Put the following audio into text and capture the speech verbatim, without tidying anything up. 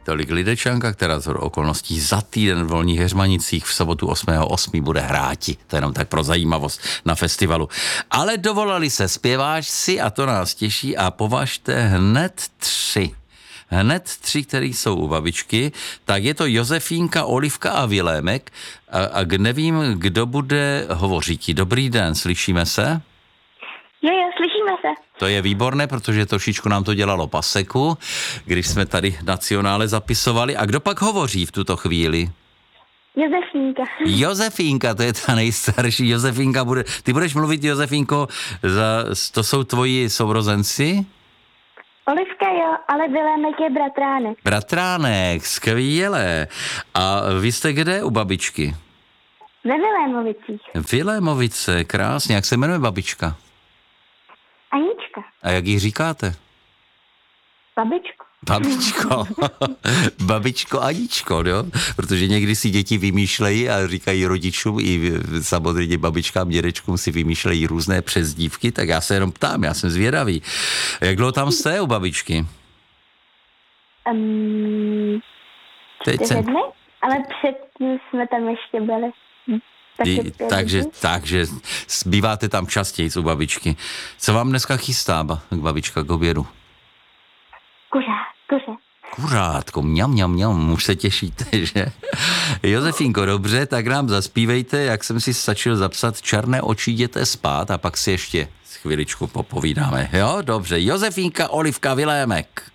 Tolik Lidečanka, která z okolností za týden v Volných Heřmanicích v sobotu osmého osmého bude hráti. To je jenom tak pro zajímavost na festivalu. Ale dovolali se zpěváčci a to nás těší a považte hned tři. Hned tři, který jsou u babičky, tak je to Josefínka, Olivka a Vilémek a, a nevím, kdo bude hovořit. Dobrý den, slyšíme se? Jo, jo, slyšíme se. To je výborné, protože trošičku nám to dělalo paseku, když jsme tady nacionále zapisovali. A kdo pak hovoří v tuto chvíli? Josefínka. Josefínka, to je ta nejstarší. Josefínka bude... Ty budeš mluvit, Josefínko, za... to jsou tvoji sourozenci? Olivka jo, ale Vilémek je bratránek. Bratránek, skvělé. A vy jste kde u babičky? Ve Vilémovicích. Vilémovice, krásně. Jak se jmenuje babička? Anička. A jak jí říkáte? Babičko. Babičko. Babičko Aničko, jo? Protože někdy si děti vymýšlejí a říkají rodičům i samozřejmě babičkám, dědečkům si vymýšlejí různé přezdívky, tak já se jenom ptám, já jsem zvědavý. Jak dlouho tam jste u babičky? Um, čtyři dny, ale předtím jsme tam ještě byli. I, takže, takže býváte tam častěji u babičky. Co vám dneska chystá babička k obědu? Kuřát, kuře. Kurátko, mňam, mňam, mňam, už se těšíte, že? Josefínko, dobře, tak nám zaspívejte, jak jsem si stačil zapsat Černé oči jděte spát a pak si ještě chviličku popovídáme. Jo, dobře, Josefínka, Olivka, Vilémek.